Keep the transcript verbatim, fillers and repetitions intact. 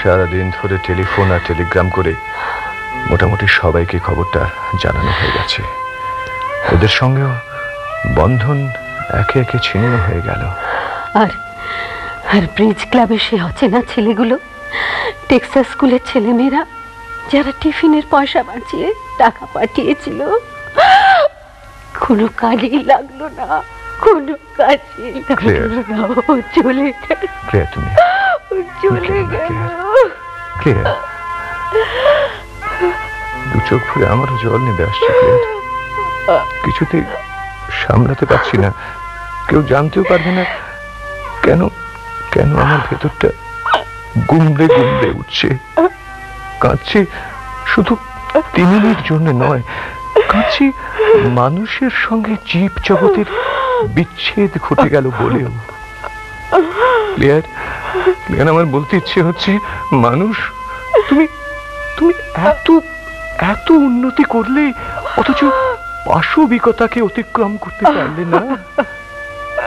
সারাদিন ধরে টেলিফোন আর টেলিগ্রাম করে মোটামুটি সবাইকে খবরটা জানানো হয়ে গেছে। ওদের সঙ্গেও বন্ধন একে একে ছিন্ন হয়ে গেল। আর আর ব্রিজ ক্লাবের সে অচেনা ছেলেগুলো, টেক্সাস স্কুলের ছেলেমেয়েরা যারা টিফিনের পয়সা বাঁচিয়ে টাকা পাঠিয়েছিল, কোনো কাজেই লাগলো না, কোনো কাজেই লাগলো না। ও চলে গেল, তুমি চলে গেল। দু চোখ ভরে আমারও জল নেমে আসছে। কিছুতেই সামলাতে পারছি না। কেউ জানতেও পারবে না কেন কেন আমার ভেতরটা গুমড়ে গুমড়ে উঠছে। কাঁদছি শুধু তিমির জন্য নয়, কাঁদছি মানুষের সঙ্গে জীব জগতের বিচ্ছেদ ঘটে গেল বলেও। ক্লিয়ার ক্লিয়ার আমার বলতে ইচ্ছে হচ্ছে, মানুষ তুমি তুমি এত এত উন্নতি করলে অথচ পাশবিকতাকে অতিক্রম করতে পারলে না।